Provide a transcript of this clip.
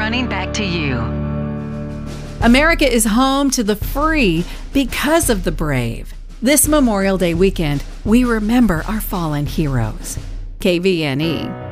running back to you. America is home to the free because of the brave. This Memorial Day weekend, we remember our fallen heroes. KVNE.